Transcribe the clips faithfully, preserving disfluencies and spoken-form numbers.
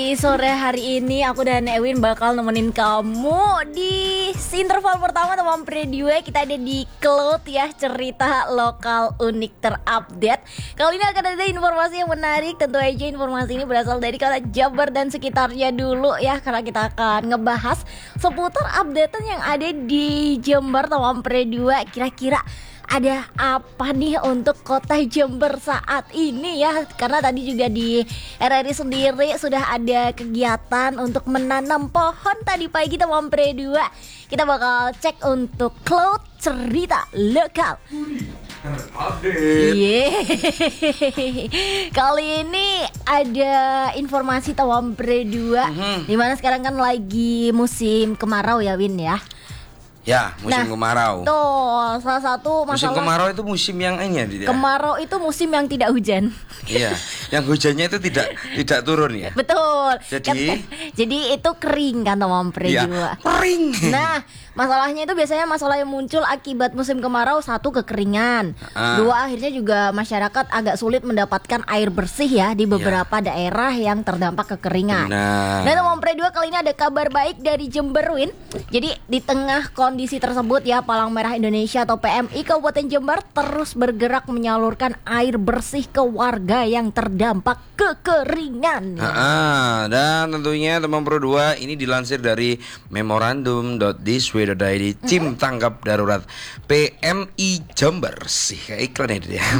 Di sore hari ini aku dan Ewin bakal nemenin kamu di interval pertama teman Predue. Kita ada di Cloud ya, cerita lokal unik terupdate. Kali ini akan ada informasi yang menarik. Tentu aja informasi ini berasal dari kota Jabar dan sekitarnya dulu ya, karena kita akan ngebahas seputar updatean yang ada di Jember teman Predue. Kira-kira ada apa nih untuk kota Jember saat ini ya? Karena tadi juga di R R I sendiri sudah ada kegiatan untuk menanam pohon tadi pagi teman Predue. Kita bakal cek untuk Cloud cerita lokal. Yeay. Kali ini ada informasi teman Predue, mm-hmm. dimana sekarang kan lagi musim kemarau ya Win ya. Ya, musim nah, kemarau. Tuh, salah satu masalah. Musim kemarau itu musim yang ini ya. Kemarau itu musim yang tidak hujan. Iya, yang hujannya itu tidak tidak turun ya. Betul. Jadi, kan, jadi itu kering kan teman Predue. Iya, kering. Nah, masalahnya itu biasanya masalah yang muncul akibat musim kemarau. Satu, kekeringan. Ah. Dua, akhirnya juga masyarakat agak sulit mendapatkan air bersih ya di beberapa ya. daerah yang terdampak kekeringan. Nah, Dan teman Predue, kali ini ada kabar baik dari Jember Win. Jadi di tengah kondisi tersebut ya, Palang Merah Indonesia atau P M I Kabupaten Jember terus bergerak menyalurkan air bersih ke warga yang terdampak kekeringan. ah, dan tentunya teman Predue ini dilansir dari memorandum dot diswe dot i d tim tanggap darurat P M I Jember sih kayak iklan itu ya.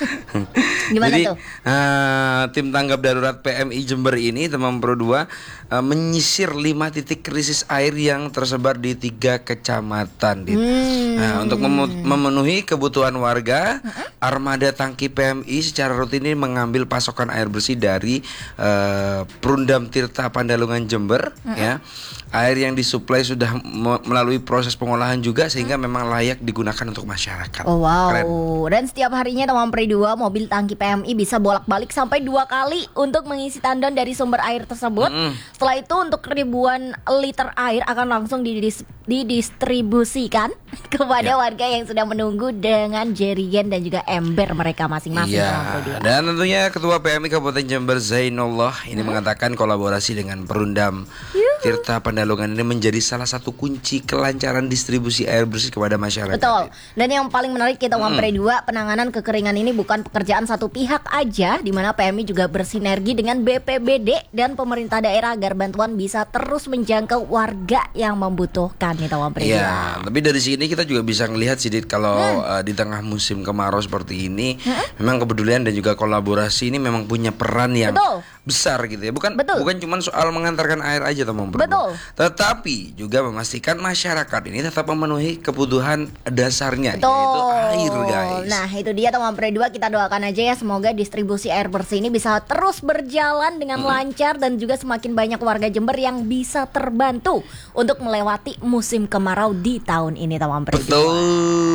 Gimana Jadi, tuh? Uh, tim tanggap darurat P M I Jember ini teman Predue uh, menyisir lima titik krisis air yang tersebar di tiga kecamatan. Dit. Hmm. Nah, untuk mem- memenuhi kebutuhan warga, uh-huh. armada tangki P M I secara rutin ini mengambil pasokan air bersih dari uh, Perundam Tirta Pandalungan Jember. Uh-huh. Ya, air yang disuplai sudah me- melalui proses pengolahan juga sehingga uh-huh. memang layak digunakan untuk masyarakat. Oh, wow. Keren. Dan setiap harinya teman Predue, mobil tangki P M I bisa bolak-balik sampai dua kali untuk mengisi tandon dari sumber air tersebut. Mm-hmm. Setelah itu untuk ribuan liter air akan langsung didis- didistribusikan kepada yeah. warga yang sedang menunggu dengan jerigen dan juga ember mereka masing-masing. Yeah. Dan tentunya Ketua P M I Kabupaten Jember Zainullah ini hmm? mengatakan kolaborasi dengan Perundam Yuhu. Tirta Pandalungan ini menjadi salah satu kunci kelancaran distribusi air bersih kepada masyarakat. Betul. Dan yang paling menarik kita teman hmm. Predue, penanganan kekeringan ini bukan pekerjaan satu pihak aja, di mana P M I juga bersinergi dengan B P B D dan pemerintah daerah agar bantuan bisa terus menjangkau warga yang membutuhkan nih teman Predue. Ya, tapi dari sini kita juga bisa ngelihat Sidit kalau hmm. uh, di tengah musim kemarau seperti ini, hmm? memang kepedulian dan juga kolaborasi ini memang punya peran yang Betul. besar gitu ya. Bukan Betul. bukan cuma soal mengantarkan air aja teman Predue. Betul. Tetapi juga memastikan masyarakat ini tetap memenuhi kebutuhan dasarnya, Betul. yaitu air, guys. Nah, itu dia teman Predue, kita doakan aja ya semoga distribusi air bersih ini bisa terus berjalan dengan hmm. lancar dan juga semakin banyak warga Jember yang bisa terbantu untuk melewati musim kemarau di tahun ini teman Predue. Betul.